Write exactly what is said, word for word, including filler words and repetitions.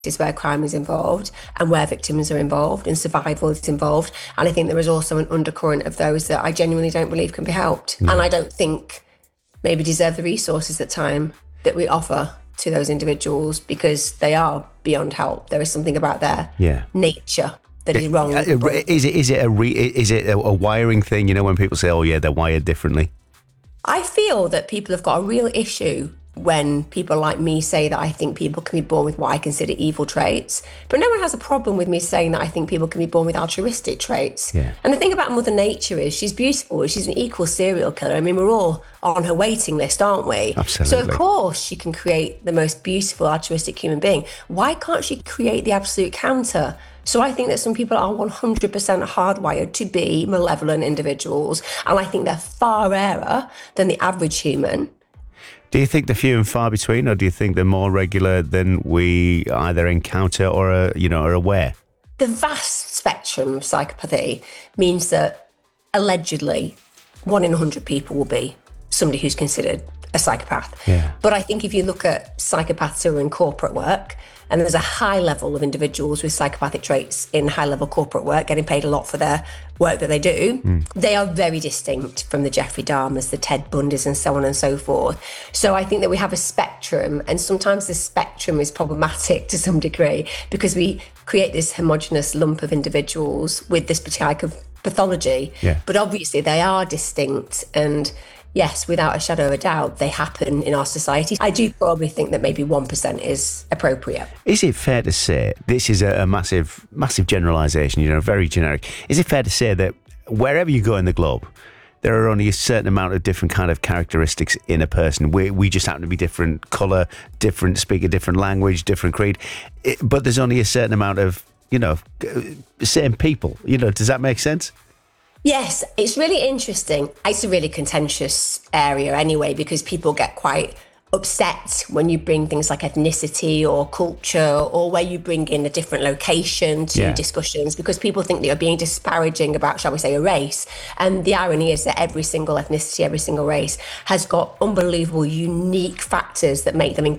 is where crime is involved and where victims are involved and survival is involved. And I think there is also an undercurrent of those that I genuinely don't believe can be helped. Yeah. And I don't think maybe deserve the resources at time that we offer to those individuals because they are beyond help. There is something about their yeah. nature that is wrong. Is it, is it, a, re, is it a, a wiring thing? You know, when people say, oh yeah, they're wired differently. I feel that people have got a real issue when people like me say that I think people can be born with what I consider evil traits. But no one has a problem with me saying that I think people can be born with altruistic traits. Yeah. And the thing about Mother Nature is she's beautiful. She's an equal serial killer. I mean, we're all on her waiting list, aren't we? Absolutely. So, of course, she can create the most beautiful altruistic human being. Why can't she create the absolute counter? So I think that some people are one hundred percent hardwired to be malevolent individuals. And I think they're far rarer than the average human. Do you think they're few and far between, or do you think they're more regular than we either encounter or are, you know, are aware? The vast spectrum of psychopathy means that allegedly one in a hundred people will be somebody who's considered a psychopath. Yeah. But I think if you look at psychopaths who are in corporate work, and there's a high level of individuals with psychopathic traits in high level corporate work, getting paid a lot for their work that they do, mm. they are very distinct from the Jeffrey Dahmers, the Ted Bundys, and so on and so forth. So I think that we have a spectrum, and sometimes the spectrum is problematic to some degree because we create this homogenous lump of individuals with this type of pathology. Yeah. But obviously they are distinct, and yes, without a shadow of a doubt, they happen in our society. I do probably think that maybe one percent is appropriate. Is it fair to say, this is a, a massive, massive generalisation, you know, very generic. Is it fair to say that wherever you go in the globe, there are only a certain amount of different kind of characteristics in a person? We, we just happen to be different colour, different, speak a different language, different creed. It, but there's only a certain amount of, you know, same people. You know, does that make sense? Yes, it's really interesting. It's a really contentious area anyway, because people get quite upset when you bring things like ethnicity or culture, or where you bring in a different location to yeah. discussions, because people think that you're being disparaging about, shall we say, a race. And the irony is that every single ethnicity, every single race has got unbelievable, unique factors that make them incredible.